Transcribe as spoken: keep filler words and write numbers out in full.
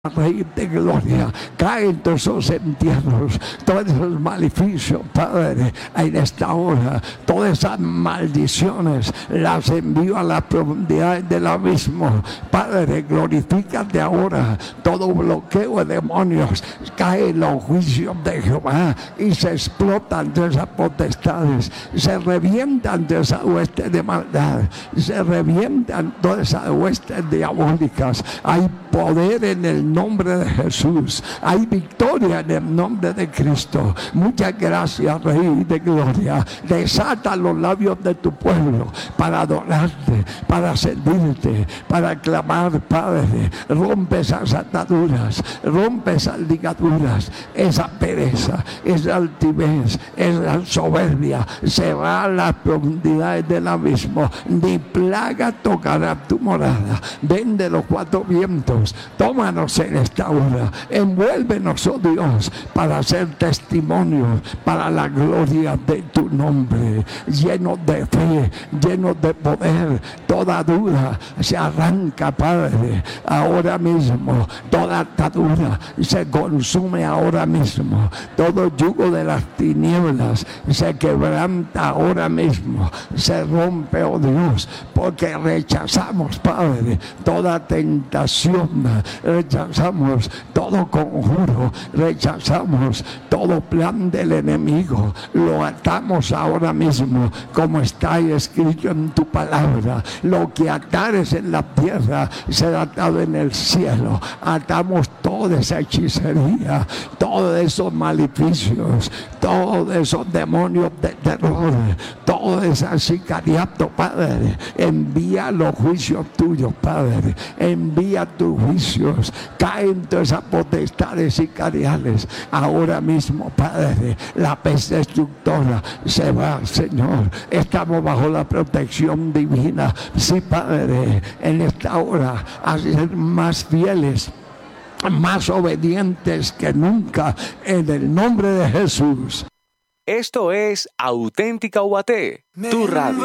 Rey de gloria, caen todos esos entierros, todos esos maleficios, Padre, en esta hora, todas esas maldiciones, las envío a las profundidades del abismo. Padre, glorifícate ahora. Todo bloqueo de demonios cae en los juicios de Jehová y se explotan de esas potestades, se revientan de esas huestes de maldad, se revientan todas esas huestes diabólicas. Hay poder en el nombre de Jesús, hay victoria en el nombre de Cristo. Muchas gracias, Rey de gloria. Desata los labios de tu pueblo para adorarte, para servirte, para clamar, Padre. Rompe esas ataduras, rompe esas ligaduras, esa pereza, esa altivez, esa soberbia. Se va a las profundidades del abismo. Ni plaga tocará tu morada. Ven de los cuatro vientos, tómanos en esta hora, envuélvenos, oh Dios, para hacer testimonio para la gloria de tu nombre, lleno de fe, lleno de poder. Toda duda se arranca, Padre, ahora mismo. Toda atadura se consume ahora mismo. Todo yugo de las tinieblas se quebranta ahora mismo, se rompe, oh Dios, porque rechazamos, Padre, toda tentación, rechazamos todo conjuro, rechazamos todo plan del enemigo. Lo atamos ahora mismo, como está escrito en tu palabra: lo que atares en la tierra será atado en el cielo. Atamos toda esa hechicería, todos esos maleficios, todos esos demonios de terror, todo ese sicariato, Padre. Envía los juicios tuyos, Padre. Envía tus juicios. Caen todas esas potestades sicariales ahora mismo, Padre. La peste destructora se va, Señor. Estamos bajo la protección divina. Sí, Padre, en esta hora a ser más fieles, más obedientes que nunca, en el nombre de Jesús. Esto es Auténtica U A T, tu radio.